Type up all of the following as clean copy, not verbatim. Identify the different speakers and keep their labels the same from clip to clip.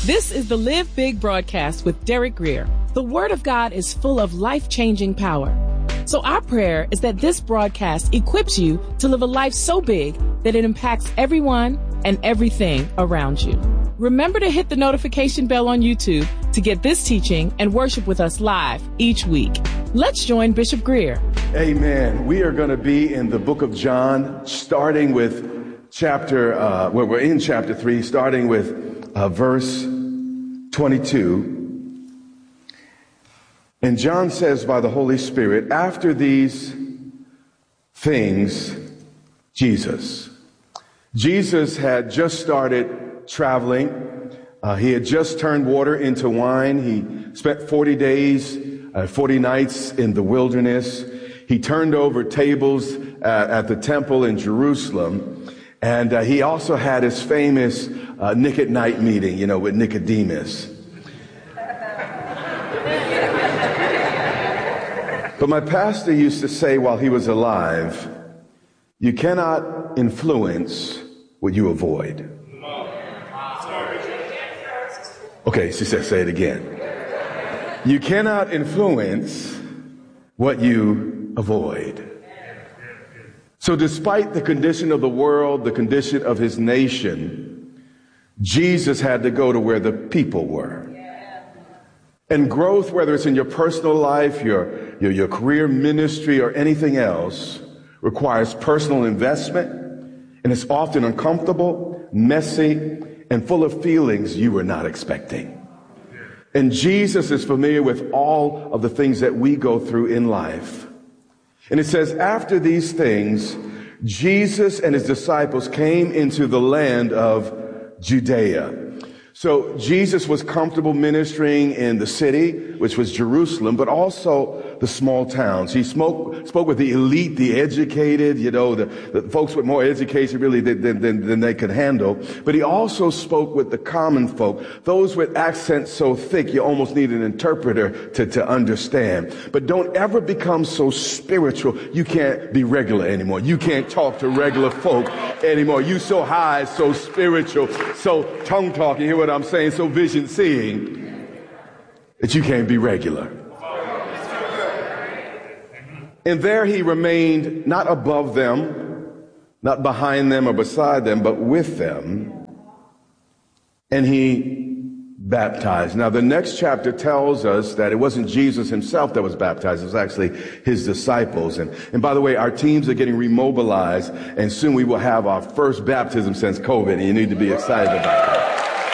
Speaker 1: This is the Live Big broadcast with Derek Grier. The Word of God is full of life-changing power. So our prayer is that this broadcast equips you to live a life so big that it impacts everyone and everything around you. Remember to hit the notification bell on YouTube to get this teaching and worship with us live each week. Let's join Bishop Grier.
Speaker 2: Amen. We are going to be in the book of John, starting with we're in chapter 3, starting with verse 22. And John says by the Holy Spirit, after these things, Jesus had just started traveling. He had just turned water into wine. He spent 40 days, 40 nights in the wilderness. He turned over tables at the temple in Jerusalem. And he also had his famous Nick at Night meeting, with Nicodemus. But my pastor used to say while he was alive, you cannot influence what you avoid. Okay, she said, say it again. You cannot influence what you avoid. So despite the condition of the world, the condition of his nation, Jesus had to go to where the people were. And growth, whether it's in your personal life, your career, ministry, or anything else, requires personal investment. And it's often uncomfortable, messy, and full of feelings you were not expecting. And Jesus is familiar with all of the things that we go through in life. And it says, after these things, Jesus and his disciples came into the land of Judea. So Jesus was comfortable ministering in the city, which was Jerusalem, but also the small towns. He spoke with the elite, the educated, the folks with more education really than they could handle. But he also spoke with the common folk, those with accents so thick you almost need an interpreter to understand. But don't ever become so spiritual you can't be regular anymore. You can't talk to regular folk anymore. You so high, so spiritual, so tongue talking. Hear what I'm saying? So vision seeing that you can't be regular. And there he remained not above them, not behind them or beside them, but with them. And he baptized. Now the next chapter tells us that it wasn't Jesus himself that was baptized. It was actually his disciples. And by the way, our teams are getting remobilized, and soon we will have our first baptism since COVID, and you need to be excited about that.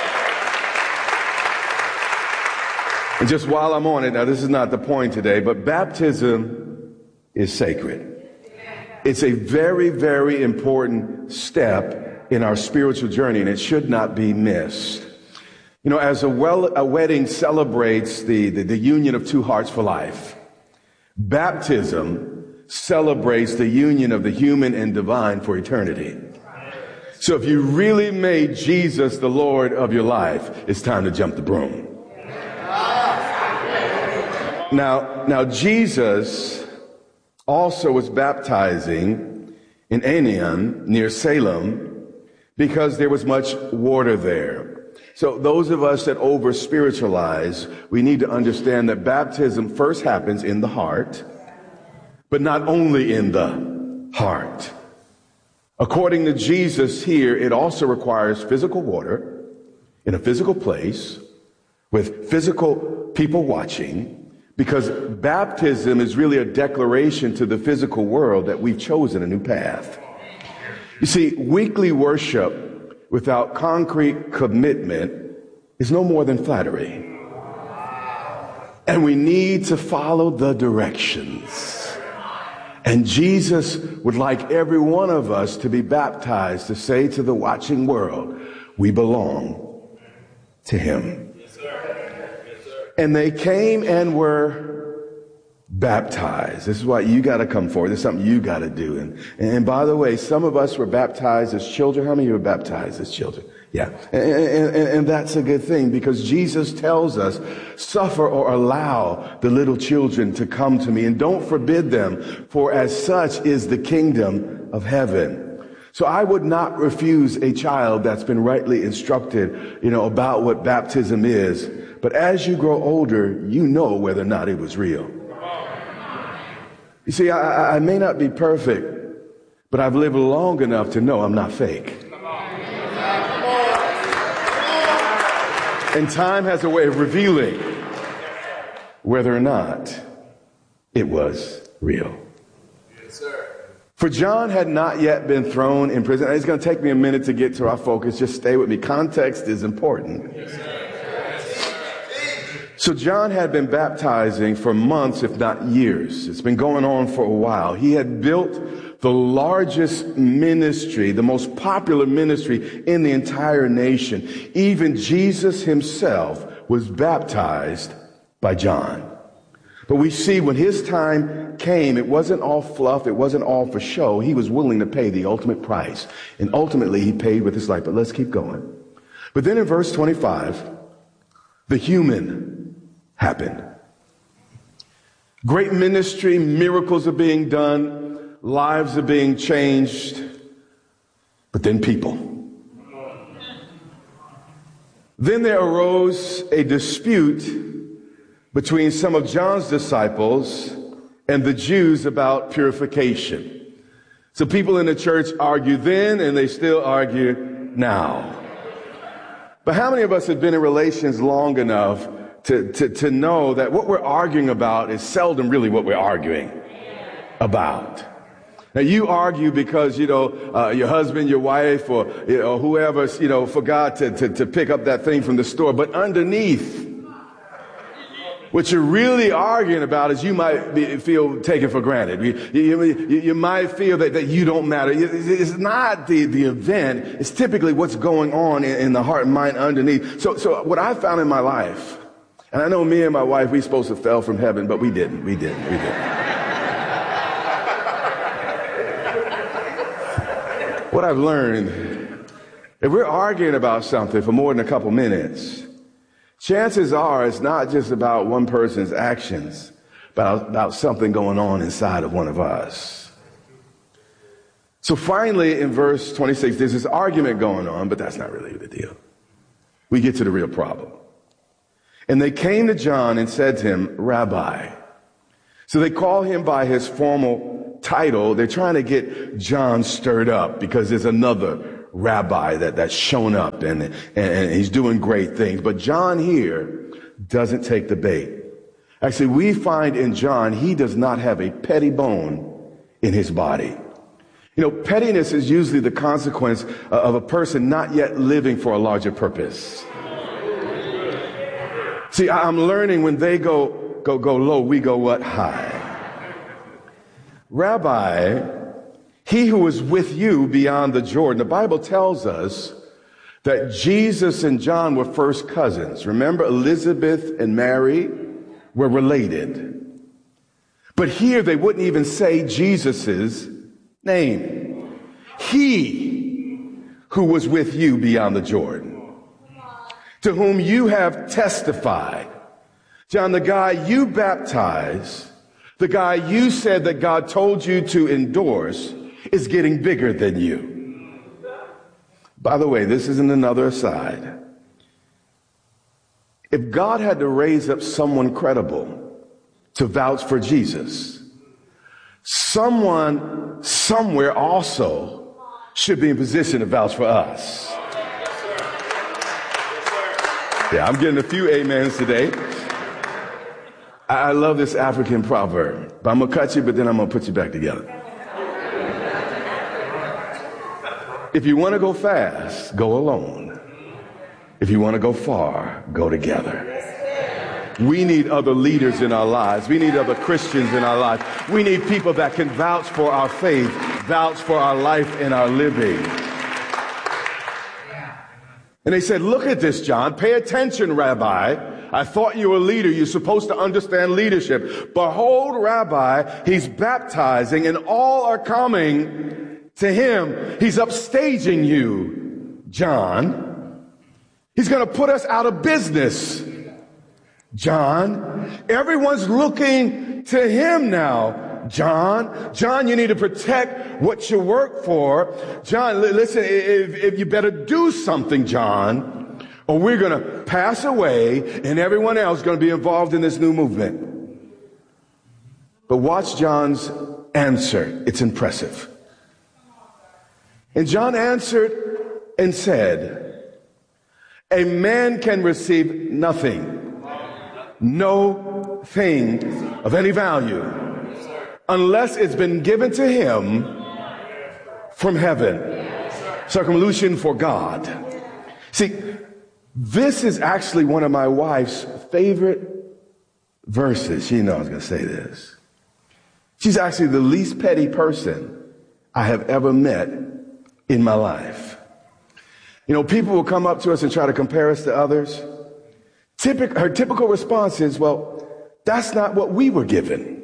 Speaker 2: And just while I'm on it, now this is not the point today, but baptism is sacred. It's a very, very important step in our spiritual journey, and it should not be missed. As a wedding celebrates the union of two hearts for life, baptism celebrates the union of the human and divine for eternity. So if you really made Jesus the Lord of your life, it's time to jump the broom. Now Jesus also was baptizing in Aenon near Salem because there was much water there. So those of us that over spiritualize, we need to understand that baptism first happens in the heart, but not only in the heart. According to Jesus here, it also requires physical water in a physical place with physical people watching, because baptism is really a declaration to the physical world that we've chosen a new path. You see, weekly worship without concrete commitment is no more than flattery. And we need to follow the directions. And Jesus would like every one of us to be baptized, to say to the watching world, we belong to him. And they came and were baptized. This is why you got to come forward. This is something you got to do. And by the way, some of us were baptized as children. How many of you were baptized as children? Yeah. And that's a good thing, because Jesus tells us, suffer or allow the little children to come to me, and don't forbid them, for as such is the kingdom of heaven. So I would not refuse a child that's been rightly instructed, about what baptism is. But as you grow older, you know whether or not it was real. You see, I may not be perfect, but I've lived long enough to know I'm not fake. And time has a way of revealing whether or not it was real.
Speaker 3: Yes, sir.
Speaker 2: For John had not yet been thrown in prison. It's going to take me a minute to get to our focus. Just stay with me. Context is important.
Speaker 3: Yes, sir.
Speaker 2: So John had been baptizing for months, if not years. It's been going on for a while. He had built the largest ministry, the most popular ministry in the entire nation. Even Jesus himself was baptized by John. But we see when his time came, it wasn't all fluff. It wasn't all for show. He was willing to pay the ultimate price. And ultimately, he paid with his life. But let's keep going. But then in verse 25, the human happened. Great ministry, miracles are being done, lives are being changed, but then people. Then there arose a dispute between some of John's disciples and the Jews about purification. So people in the church argue then, and they still argue now. But how many of us have been in relations long enough to know that what we're arguing about is seldom really what we're arguing about? Now, you argue because, your husband, your wife, or whoever, forgot to pick up that thing from the store. But underneath, what you're really arguing about is you might feel taken for granted. You might feel that you don't matter. It's not the event. It's typically what's going on in the heart and mind underneath. So what I found in my life, and I know me and my wife, we supposed to fell from heaven, but we didn't. What I've learned, if we're arguing about something for more than a couple minutes, chances are it's not just about one person's actions, but about something going on inside of one of us. So finally, in verse 26, there's this argument going on, but that's not really the deal. We get to the real problem. And they came to John and said to him, Rabbi. So they call him by his formal title. They're trying to get John stirred up because there's another rabbi that's shown up and he's doing great things. But John here doesn't take the bait. Actually, we find in John, he does not have a petty bone in his body. Pettiness is usually the consequence of a person not yet living for a larger purpose. See, I'm learning when they go low, we go what? High. Rabbi, he who is with you beyond the Jordan. The Bible tells us that Jesus and John were first cousins. Remember, Elizabeth and Mary were related. But here they wouldn't even say Jesus's name. He who was with you beyond the Jordan, to whom you have testified. John, the guy you baptized, the guy you said that God told you to endorse, is getting bigger than you. By the way, this isn't another aside. If God had to raise up someone credible to vouch for Jesus, someone somewhere also should be in position to vouch for us. Yeah, I'm getting a few amens today. I love this African proverb. But I'm going to cut you, but then I'm going to put you back together. If you want to go fast, go alone. If you want to go far, go together. We need other leaders in our lives. We need other Christians in our lives. We need people that can vouch for our faith, vouch for our life and our living. And they said, look at this, John. Pay attention, Rabbi. I thought you were a leader. You're supposed to understand leadership. Behold, Rabbi, he's baptizing and all are coming to him. He's upstaging you, John. He's going to put us out of business, John. Everyone's looking to him now, John, you need to protect what you work for. John, listen, if you better do something, John, or we're going to pass away and everyone else is going to be involved in this new movement. But watch John's answer. It's impressive. And John answered and said, a man can receive nothing, no thing of any value, unless it's been given to him from heaven. Circumlocution for God. See, this is actually one of my wife's favorite verses. She knows I was going to say this. She's actually the least petty person I have ever met in my life. You know, people will come up to us and try to compare us to others. Her typical response is, well, that's not what we were given.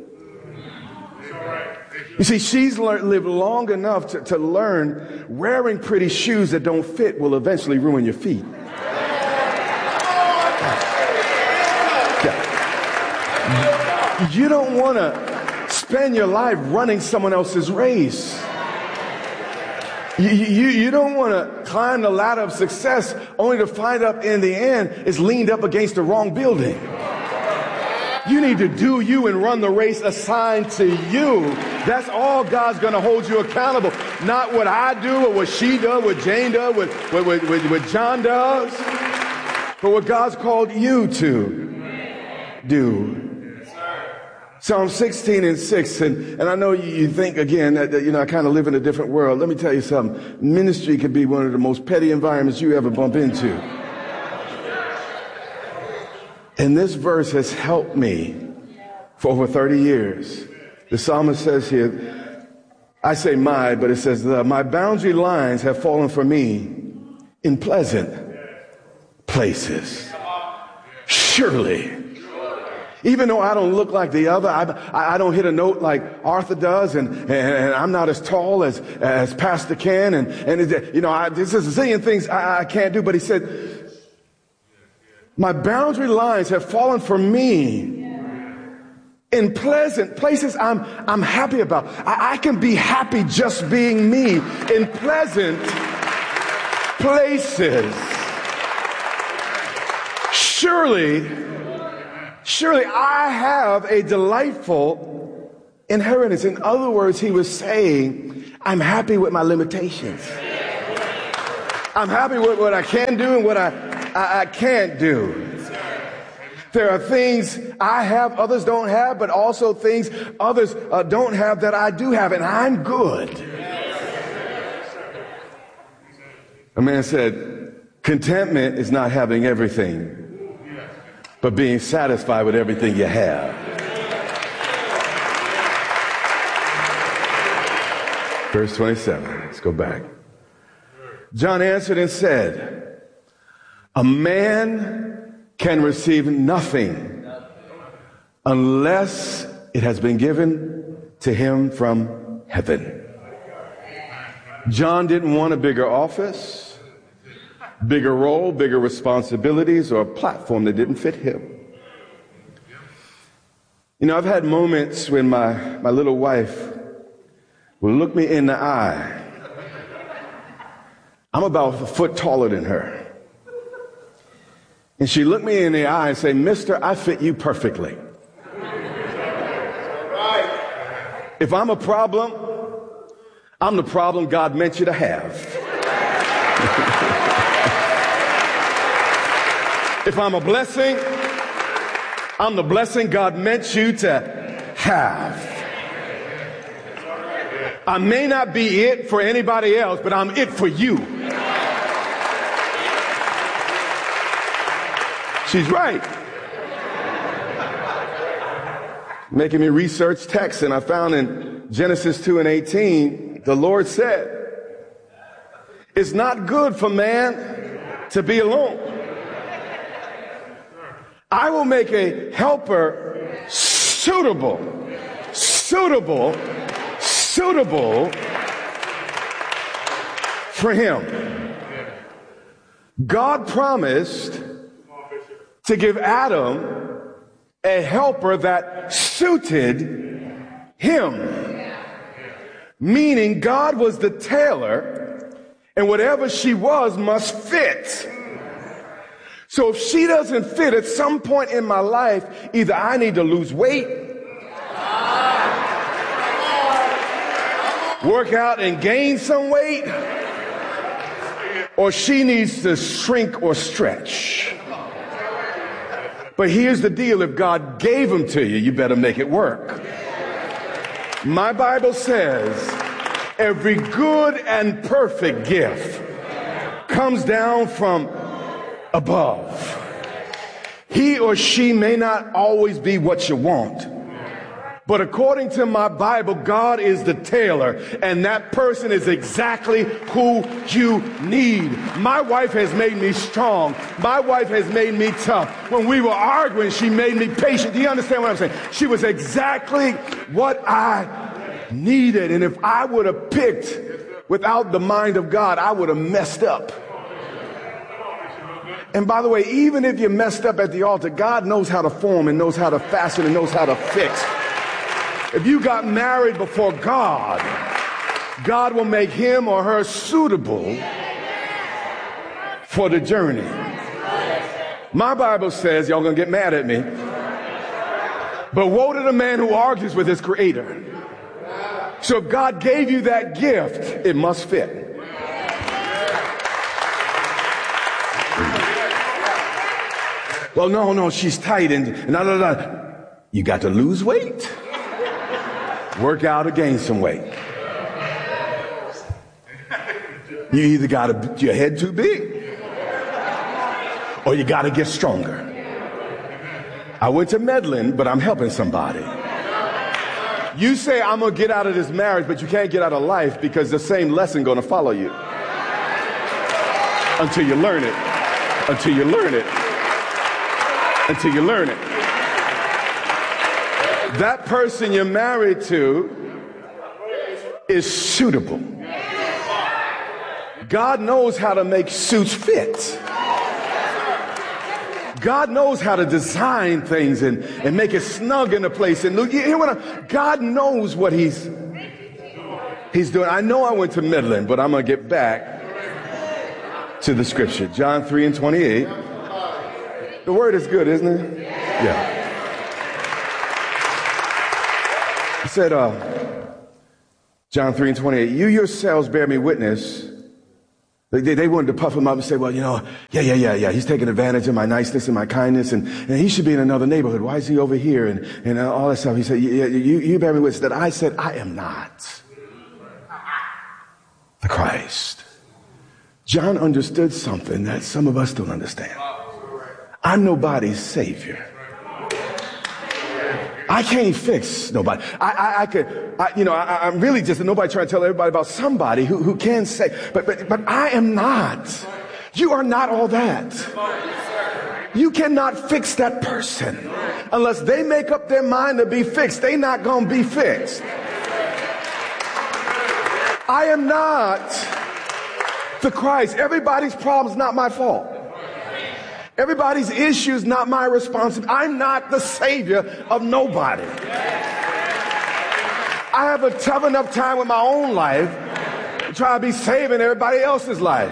Speaker 2: You see, she's lived long enough to learn wearing pretty shoes that don't fit will eventually ruin your feet. Yeah. You don't want to spend your life running someone else's race. You don't want to climb the ladder of success only to find out in the end it's leaned up against the wrong building. You need to do you and run the race assigned to you. That's all God's going to hold you accountable. Not what I do or what she does, what Jane does, what John does, but what God's called you to do. Psalm 16:6, and I know you think again that I kind of live in a different world. Let me tell you something. Ministry can be one of the most petty environments you ever bump into. And this verse has helped me for over 30 years. The psalmist says here, I say my, but it says my boundary lines have fallen for me in pleasant places. Surely. Even though I don't look like the other, I don't hit a note like Arthur does, and I'm not as tall as Pastor Ken, and this is a zillion things I can't do. But he said, my boundary lines have fallen for me in pleasant places I'm happy about. I can be happy just being me in pleasant places. Surely I have a delightful inheritance. In other words, he was saying, I'm happy with my limitations. I'm happy with what I can do and what I can't do. There are things I have, others don't have, but also things others don't have that I do have, and I'm good. A man said, contentment is not having everything, but being satisfied with everything you have. Verse 27, let's go back. John answered and said, a man can receive nothing unless it has been given to him from heaven. John didn't want a bigger office, bigger role, bigger responsibilities, or a platform that didn't fit him. You know, I've had moments when my little wife will look me in the eye. I'm about a foot taller than her. And she looked me in the eye and say, Mister, I fit you perfectly. If I'm a problem, I'm the problem God meant you to have. If I'm a blessing, I'm the blessing God meant you to have. I may not be it for anybody else, but I'm it for you. She's right. Making me research text, and I found in Genesis 2:18, the Lord said, it's not good for man to be alone. I will make a helper suitable for him. God promised to give Adam a helper that suited him. Meaning God was the tailor, and whatever she was must fit. So if she doesn't fit at some point in my life, either I need to lose weight, work out and gain some weight, or she needs to shrink or stretch. But here's the deal. If God gave them to you, you better make it work. My Bible says every good and perfect gift comes down from above. He or she may not always be what you want, but according to my Bible, God is the tailor, and that person is exactly who you need. My wife has made me strong. My wife has made me tough. When we were arguing, she made me patient. Do you understand what I'm saying? She was exactly what I needed. And if I would have picked without the mind of God, I would have messed up. And by the way, even if you messed up at the altar, God knows how to form and knows how to fashion and knows how to fix. If you got married before God, God will make him or her suitable for the journey. My Bible says, y'all gonna get mad at me, but woe to the man who argues with his creator. So if God gave you that gift, it must fit. Well, no, she's tight and no. You got to lose weight, work out or gain some weight. You either got your head too big or you got to get stronger. I went to Medlin, but I'm helping somebody. You say, I'm going to get out of this marriage, but you can't get out of life because the same lesson going to follow you until you learn it, until you learn it. Until you learn it. That person you're married to is suitable. God knows how to make suits fit. God knows how to design things and make it snug in a place. And look, you hear what God knows what he's doing. I know I went to Midland, but I'm going to get back to the scripture. John 3:28. The word is good, isn't it? Yeah. He said, John 3:28, you yourselves bear me witness. They wanted to puff him up and say, well, yeah. He's taking advantage of my niceness and my kindness, and he should be in another neighborhood. Why is he over here? And all that stuff. He said, you bear me witness that I said, I am not the Christ. John understood something that some of us don't understand. I'm nobody's savior. I can't fix nobody. I'm really just a nobody trying to tell everybody about somebody who can say, but I am not. You are not all that. You cannot fix that person unless they make up their mind to be fixed. They're not going to be fixed. I am not the Christ. Everybody's problem is not my fault. Everybody's issue is not my responsibility. I'm not the savior of nobody. I have a tough enough time with my own life to try to be saving everybody else's life.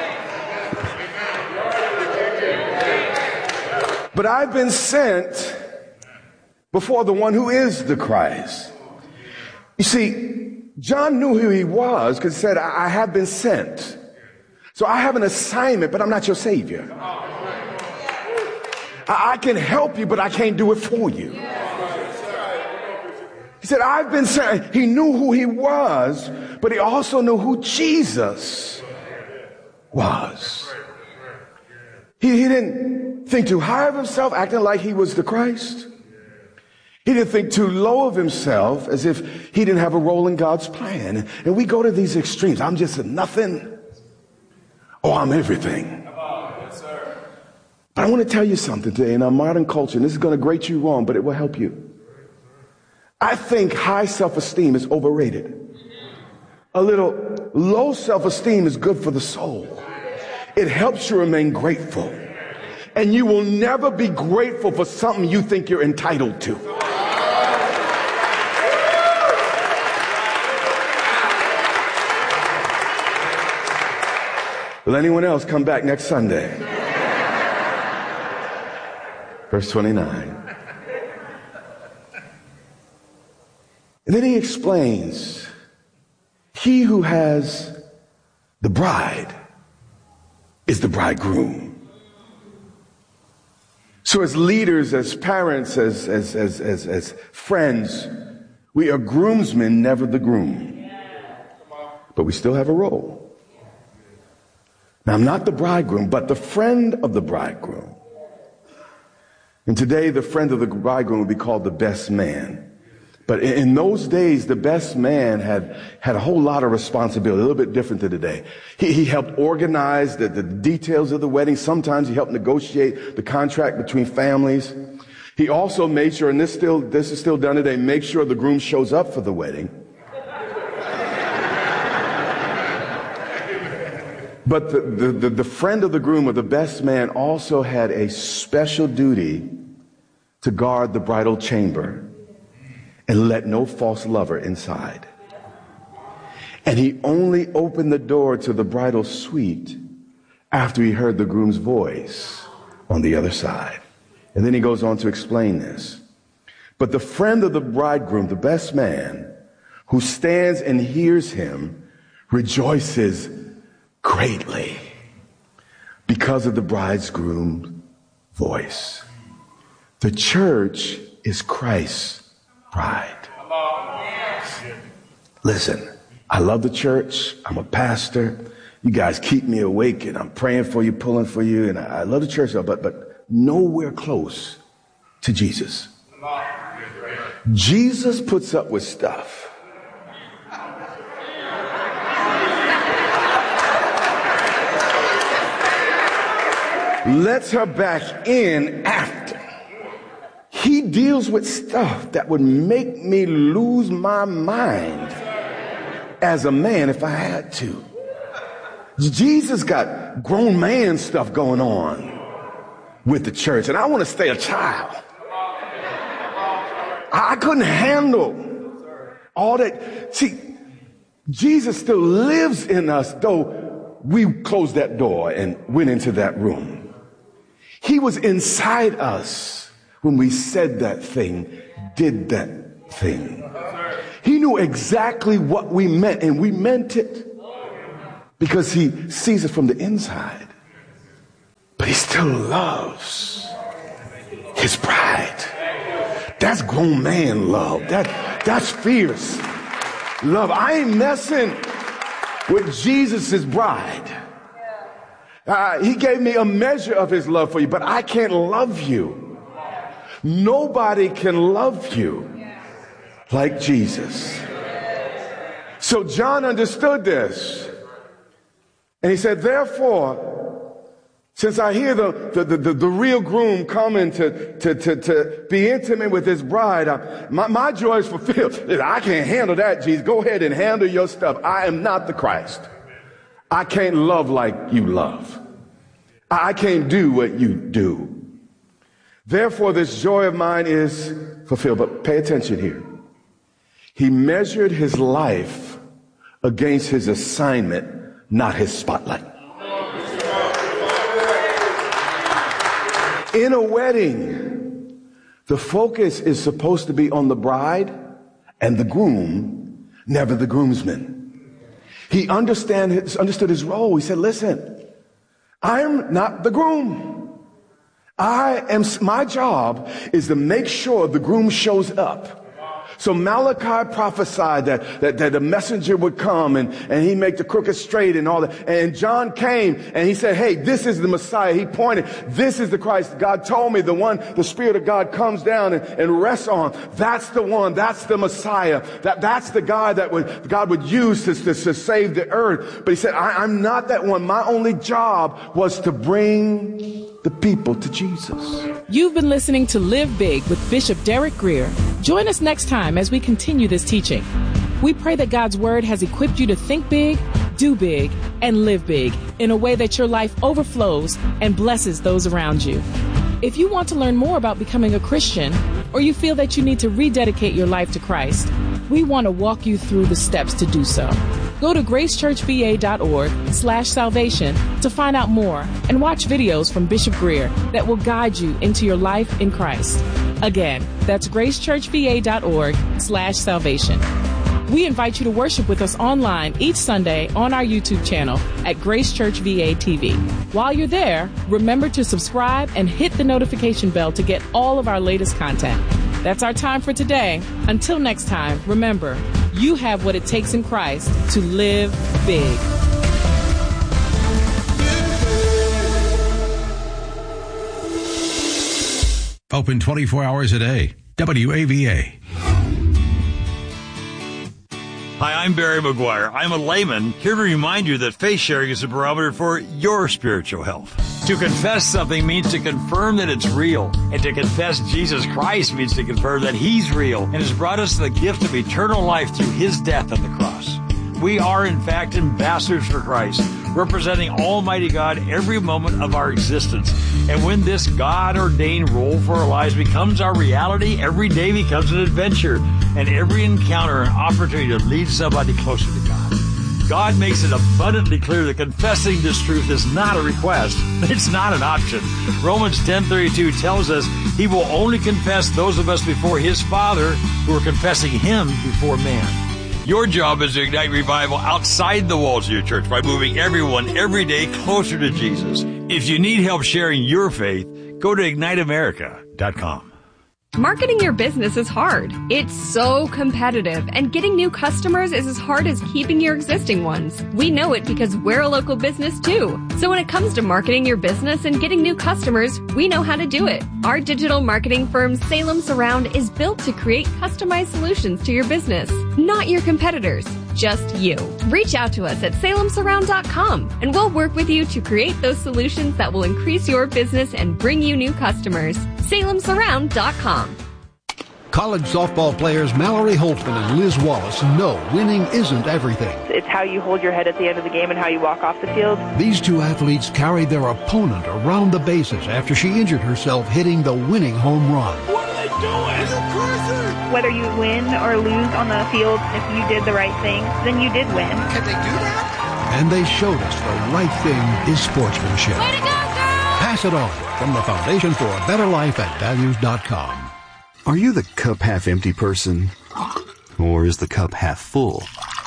Speaker 2: But I've been sent before the one who is the Christ. You see, John knew who he was because he said, I have been sent. So I have an assignment, but I'm not your savior. I can help you, but I can't do it for you. He said, I've been sent. He knew who he was, but he also knew who Jesus was. He didn't think too high of himself, acting like he was the Christ. He didn't think too low of himself, as if he didn't have a role in God's plan. And we go to these extremes. I'm just a nothing, or I'm everything. But I want to tell you something today in our modern culture, and this is going to grate you wrong, but it will help you. I think high self-esteem is overrated. A little low self-esteem is good for the soul. It helps you remain grateful. And you will never be grateful for something you think you're entitled to. Will anyone else come back next Sunday? Verse 29. And then he explains, he who has the bride is the bridegroom. So as leaders, as parents, as friends, we are groomsmen, never the groom. But we still have a role. Now, I'm not the bridegroom, but the friend of the bridegroom. And today, the friend of the bridegroom would be called the best man. But in those days, the best man had a whole lot of responsibility, a little bit different than today. He helped organize the details of the wedding. Sometimes he helped negotiate the contract between families. He also made sure, and this is still done today, make sure the groom shows up for the wedding. But the friend of the groom, or the best man, also had a special duty to guard the bridal chamber and let no false lover inside. And he only opened the door to the bridal suite after he heard the groom's voice on the other side. And then he goes on to explain this. But the friend of the bridegroom, the best man, who stands and hears him, rejoices greatly because of the bridegroom's voice. The church is Christ's bride. Listen, I love the church. I'm a pastor. You guys keep me awake, and I'm praying for you, pulling for you, and I love the church, but nowhere close to Jesus. Jesus puts up with stuff. Lets her back in after. He deals with stuff that would make me lose my mind as a man if I had to. Jesus got grown man stuff going on with the church, and I want to stay a child. I couldn't handle all that. See, Jesus still lives in us, though we closed that door and went into that room. He was inside us when we said that thing, did that thing. He knew exactly what we meant, and we meant it because he sees it from the inside. But he still loves his bride. That's grown man love. That's fierce love. I ain't messing with Jesus' bride. He gave me a measure of his love for you, but I can't love you. Nobody can love you like Jesus. So John understood this. And he said, therefore, since I hear the real groom coming to be intimate with his bride, my joy is fulfilled. I can't handle that, Jesus. Go ahead and handle your stuff. I am not the Christ. I can't love like you love. I can't do what you do. Therefore, this joy of mine is fulfilled. But pay attention here. He measured his life against his assignment, not his spotlight. In a wedding, the focus is supposed to be on the bride and the groom, never the groomsman. He understood his role. He said, listen, I'm not the groom. My job is to make sure the groom shows up. So Malachi prophesied that a messenger would come and he'd make the crooked straight and all that. And John came and he said, hey, this is the Messiah. He pointed, this is the Christ. God told me the Spirit of God comes down and rests on. That's the one. That's the Messiah. That's the guy that God would use to save the earth. But he said, I'm not that one. My only job was to bring the people to Jesus.
Speaker 1: You've been listening to Live Big with Bishop Derek Grier. Join us next time as we continue this teaching. We pray that God's word has equipped you to think big, do big, and live big in a way that your life overflows and blesses those around you. If you want to learn more about becoming a Christian, or you feel that you need to rededicate your life to Christ, we want to walk you through the steps to do so. Go to gracechurchva.org/salvation to find out more and watch videos from Bishop Greer that will guide you into your life in Christ. Again, that's gracechurchva.org/salvation. We invite you to worship with us online each Sunday on our YouTube channel at Grace Church VA TV. While you're there, remember to subscribe and hit the notification bell to get all of our latest content. That's our time for today. Until next time, remember, you have what it takes in Christ to live big.
Speaker 3: Open 24 hours a day. WAVA.
Speaker 4: Hi, I'm Barry McGuire. I'm a layman here to remind you that faith sharing is a barometer for your spiritual health. To confess something means to confirm that it's real. And to confess Jesus Christ means to confirm that He's real and has brought us the gift of eternal life through His death on the cross. We are, in fact, ambassadors for Christ, representing Almighty God every moment of our existence. And when this God-ordained role for our lives becomes our reality, every day becomes an adventure, and every encounter an opportunity to lead somebody closer to God. God makes it abundantly clear that confessing this truth is not a request. It's not an option. Romans 10:32 tells us He will only confess those of us before His Father who are confessing Him before man. Your job is to ignite revival outside the walls of your church by moving everyone every day closer to Jesus. If you need help sharing your faith, go to IgniteAmerica.com.
Speaker 5: Marketing your business is hard. It's so competitive, and getting new customers is as hard as keeping your existing ones. We know it because we're a local business too. So when it comes to marketing your business and getting new customers, we know how to do it. Our digital marketing firm, Salem Surround, is built to create customized solutions to your business, not your competitors. Just you. Reach out to us at salemsurround.com and we'll work with you to create those solutions that will increase your business and bring you new customers. salemsurround.com.
Speaker 6: College softball players Mallory Holtzman and Liz Wallace know winning isn't everything.
Speaker 7: It's how you hold your head at the end of the game and how you walk off the field.
Speaker 6: These two athletes carried their opponent around the bases after she injured herself hitting the winning home run.
Speaker 8: What are they doing?
Speaker 7: Whether you win or lose on the field, if you did the right thing, then you did win.
Speaker 8: Can they do that?
Speaker 6: And they showed us the right thing is sportsmanship.
Speaker 8: Way to go, girl!
Speaker 6: Pass it on from the Foundation for a Better Life at Values.com.
Speaker 9: Are you the cup half empty person? Or is the cup half full?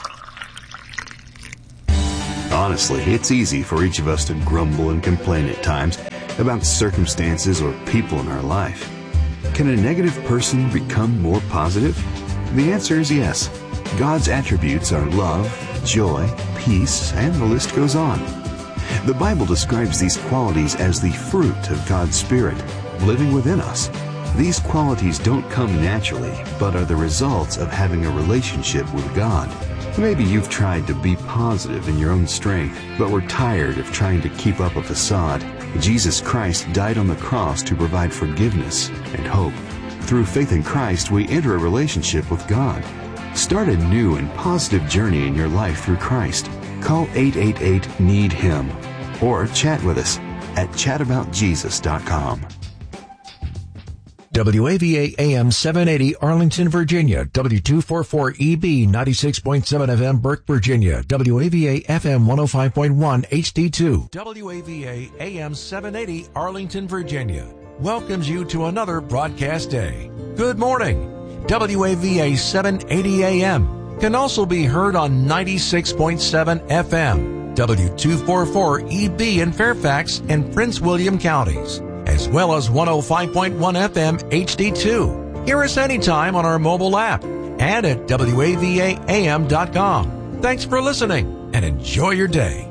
Speaker 9: Honestly, it's easy for each of us to grumble and complain at times about circumstances or people in our life. Can a negative person become more positive? The answer is yes. God's attributes are love, joy, peace, and the list goes on. The Bible describes these qualities as the fruit of God's Spirit living within us. These qualities don't come naturally, but are the results of having a relationship with God. Maybe you've tried to be positive in your own strength, but were tired of trying to keep up a facade. Jesus Christ died on the cross to provide forgiveness and hope. Through faith in Christ, we enter a relationship with God. Start a new and positive journey in your life through Christ. Call 888-NEED-HIM or chat with us at chataboutjesus.com.
Speaker 3: WAVA AM 780 Arlington, Virginia. W244EB 96.7 FM Burke, Virginia. WAVA FM 105.1 HD2. WAVA AM 780 Arlington, Virginia welcomes you to another broadcast day. Good morning. WAVA 780 AM can also be heard on 96.7 FM. W244EB in Fairfax and Prince William counties, as well as 105.1 FM HD2. Hear us anytime on our mobile app and at WAVAAM.com. Thanks for listening and enjoy your day.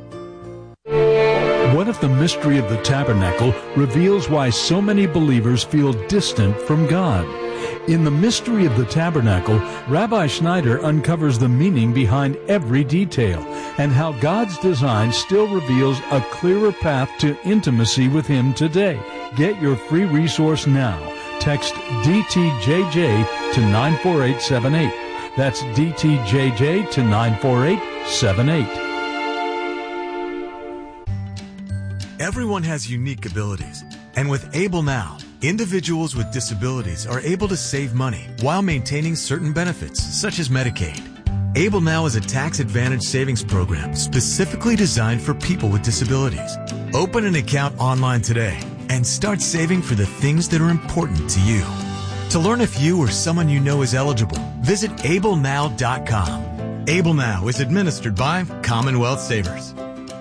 Speaker 10: What if the mystery of the tabernacle reveals why so many believers feel distant from God? In the mystery of the tabernacle, Rabbi Schneider uncovers the meaning behind every detail and how God's design still reveals a clearer path to intimacy with Him today. Get your free resource now. Text DTJJ to 94878. That's DTJJ to 94878.
Speaker 11: Everyone has unique abilities, and with Able Now, individuals with disabilities are able to save money while maintaining certain benefits, such as Medicaid. Able Now is a tax-advantaged savings program specifically designed for people with disabilities. Open an account online today and start saving for the things that are important to you. To learn if you or someone you know is eligible, visit ablenow.com. Able Now is administered by Commonwealth Savers.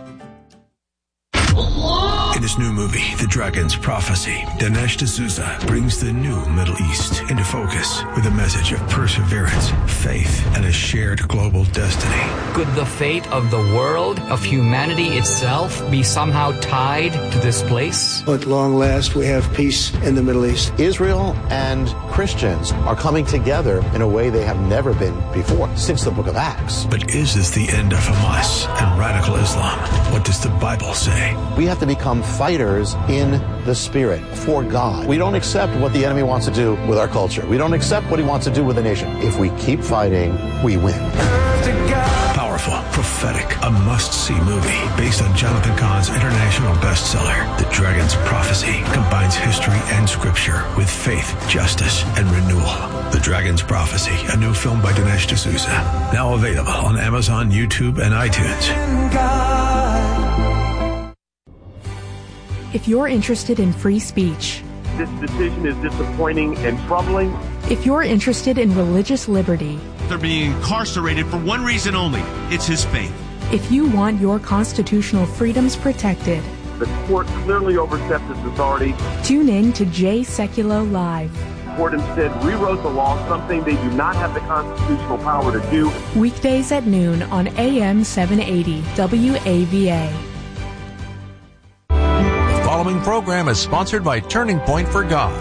Speaker 12: In his new movie, The Dragon's Prophecy, Dinesh D'Souza brings the new Middle East into focus with a message of perseverance, faith, and a shared global destiny.
Speaker 13: Could the fate of the world, of humanity itself, be somehow tied to this place?
Speaker 14: At long last, we have peace in the Middle East.
Speaker 15: Israel and Christians are coming together in a way they have never been before, since the book of Acts.
Speaker 12: But is this the end of Hamas and radical Islam? What does the Bible say?
Speaker 15: We have to become fighters in the Spirit for God. We don't accept what the enemy wants to do with our culture. We don't accept what he wants to do with the nation. If we keep fighting, we win.
Speaker 12: Powerful, prophetic, a must-see movie based on Jonathan Cahn's international bestseller. The Dragon's Prophecy combines history and scripture with faith, justice, and renewal. The Dragon's Prophecy, a new film by Dinesh D'Souza. Now available on Amazon, YouTube, and iTunes.
Speaker 16: If you're interested in free speech,
Speaker 17: this decision is disappointing and troubling.
Speaker 16: If you're interested in religious liberty,
Speaker 18: they're being incarcerated for one reason only. It's his faith.
Speaker 16: If you want your constitutional freedoms protected,
Speaker 17: the court clearly overstepped its authority.
Speaker 16: Tune in to Jay Sekulow Live.
Speaker 17: The court instead rewrote the law, something they do not have the constitutional power to do.
Speaker 16: Weekdays at noon on AM 780 WAVA.
Speaker 3: The following program is sponsored by Turning Point for God.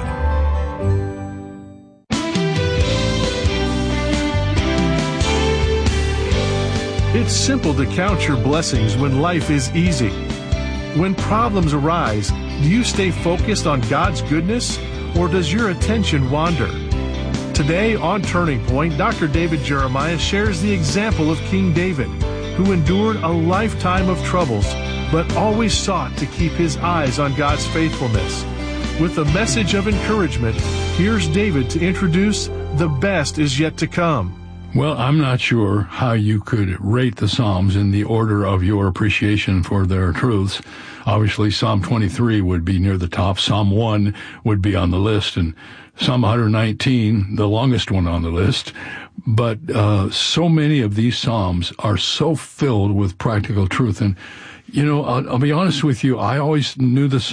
Speaker 19: It's simple to count your blessings when life is easy. When problems arise, do you stay focused on God's goodness, or does your attention wander? Today on Turning Point, Dr. David Jeremiah shares the example of King David, who endured a lifetime of troubles, but always sought to keep his eyes on God's faithfulness. With a message of encouragement, here's David to introduce The Best Is Yet to Come.
Speaker 10: Well, I'm not sure how you could rate the Psalms in the order of your appreciation for their truths. Obviously, Psalm 23 would be near the top. Psalm 1 would be on the list, and Psalm 119, the longest one on the list. But so many of these Psalms are so filled with practical truth. And, you know, I'll be honest with you, I always knew the